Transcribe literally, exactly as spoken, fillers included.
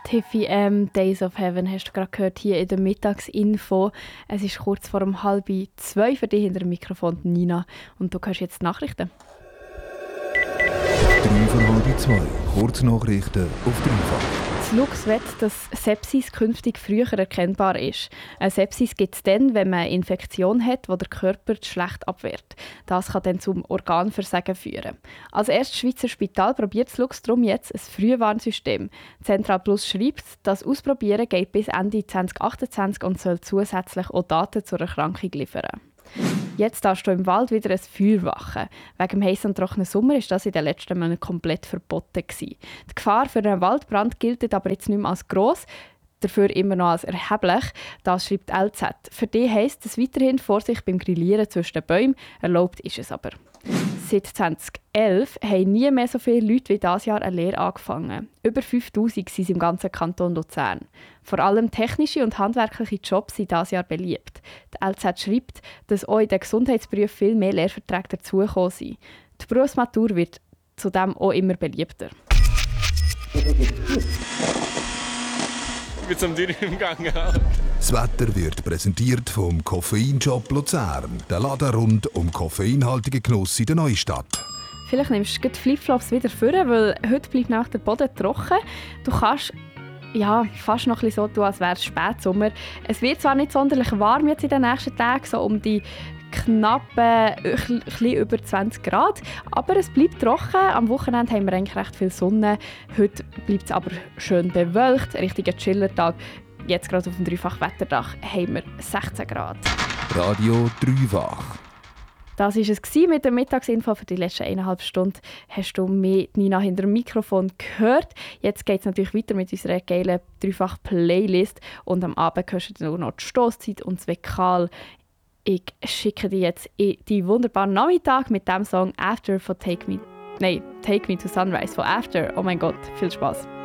Tiffy M, Days of Heaven, hast du gerade gehört hier in der Mittagsinfo. Es ist kurz vor um halb zwei für dich hinter dem Mikrofon, Nina. Und du hörst jetzt die Nachrichten. Drei von halb zwei. Kurznachrichten auf dreifach. Das Lux will, dass Sepsis künftig früher erkennbar ist. Eine Sepsis gibt es dann, wenn man eine Infektion hat, die der Körper schlecht abwehrt. Das kann dann zum Organversagen führen. Als erstes Schweizer Spital probiert das Lux darum jetzt ein Frühwarnsystem. Central Plus schreibt, das Ausprobieren geht bis Ende zwanzig achtundzwanzig und soll zusätzlich auch Daten zur Erkrankung liefern. Jetzt darfst du im Wald wieder ein Feuer wachen. Wegen dem heissen und trockenen Sommer war das in den letzten Monaten komplett verboten. Die Gefahr für einen Waldbrand gilt aber jetzt nicht mehr als gross, dafür immer noch als erheblich. Das schreibt L Z. Für die heisst es weiterhin Vorsicht beim Grillieren zwischen den Bäumen. Erlaubt ist es aber. Seit zwanzig elf haben nie mehr so viele Leute wie dieses Jahr eine Lehre angefangen. Über fünftausend sind es im ganzen Kanton Luzern. Vor allem technische und handwerkliche Jobs sind dieses Jahr beliebt. Die L Z schreibt, dass auch in den Gesundheitsberufen viel mehr Lehrverträge dazugekommen sind. Die Berufsmatur wird zudem auch immer beliebter. Ich bin zum Tür im Gang. Das Wetter wird präsentiert vom Koffeinshop Luzern. Der Laden rund um koffeinhaltigen Genuss in der Neustadt. Vielleicht nimmst du die Flipflops wieder vor, weil heute bleibt nach der Boden trocken. Du kannst ja, fast noch ein bisschen so tun, als wäre es Spätsommer. Es wird zwar nicht sonderlich warm jetzt in den nächsten Tagen, so um die knappe, ein bisschen über zwanzig Grad. Aber es bleibt trocken. Am Wochenende haben wir eigentlich recht viel Sonne. Heute bleibt es aber schön bewölkt. Ein richtiger Chillertag. Jetzt gerade auf dem Dreifach-Wetterdach haben wir sechzehn Grad. Radio Dreifach. Das war es mit der Mittagsinfo für die letzten eineinhalb Stunden. Hast du mich, Nina, hinter dem Mikrofon gehört? Jetzt geht es natürlich weiter mit unserer geilen Dreifach-Playlist. Und am Abend hörst du nur noch die Stosszeit und das Vokal. Ich schicke dir jetzt in die wunderbaren Nachmittag mit dem Song After von Take Me, nein, Take Me to Sunrise von After. Oh mein Gott, viel Spaß.